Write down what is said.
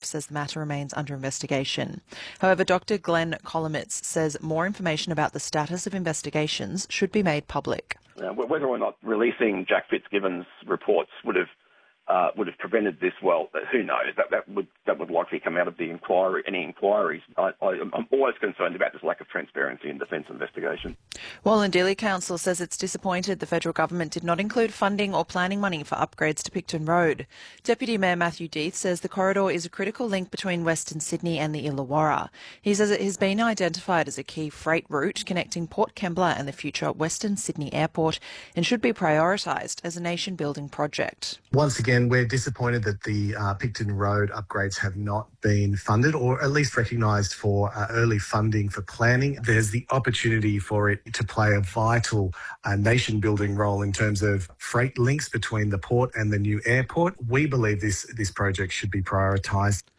says the matter remains under investigation. However, Dr. Glenn Kolomitz says more information about the status of investigations should be made public. Whether or not releasing Jack Fitzgibbon's reports would have prevented this, well, who knows? That would likely come out of the inquiry. Any inquiries. I'm always concerned about this lack of transparency in defence investigation. Wallandilly Council says it's disappointed the federal government did not include funding or planning money for upgrades to Picton Road. Deputy Mayor Matthew Death says the corridor is a critical link between Western Sydney and the Illawarra. He says it has been identified as a key freight route connecting Port Kembla and the future Western Sydney Airport and should be prioritised as a nation-building project. Once again, we're disappointed that the Picton Road upgrades have not been funded or at least recognised for early funding for planning. There's the opportunity for it to play a vital nation-building role in terms of freight links between the port and the new airport. We believe this project should be prioritised.